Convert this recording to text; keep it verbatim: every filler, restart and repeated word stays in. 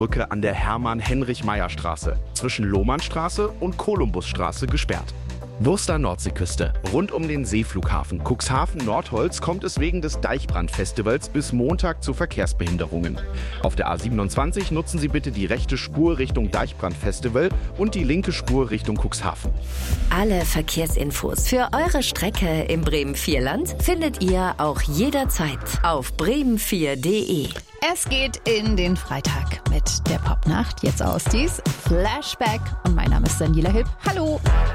Brücke an der Hermann-Heinrich-Meyer-Straße zwischen Lohmannstraße und Kolumbusstraße gesperrt. Wurster Nordseeküste. Rund um den Seeflughafen Cuxhaven-Nordholz kommt es wegen des Deichbrandfestivals bis Montag zu Verkehrsbehinderungen. Auf der A siebenundzwanzig nutzen Sie bitte die rechte Spur Richtung Deichbrandfestival und die linke Spur Richtung Cuxhaven. Alle Verkehrsinfos für eure Strecke im Bremen-Vierland findet ihr auch jederzeit auf bremen vier punkt de. Es geht in den Freitag mit der Popnacht. Jetzt aus dies Flashback. Und mein Name ist Daniela Hüpp. Hallo.